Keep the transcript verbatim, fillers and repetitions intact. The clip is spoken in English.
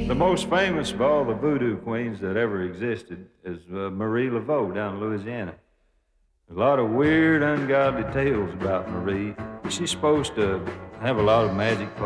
The most famous of all the voodoo queens that ever existed is uh, Marie Laveau down in Louisiana. A lot of weird, ungodly tales about Marie. She's supposed to have a lot of magic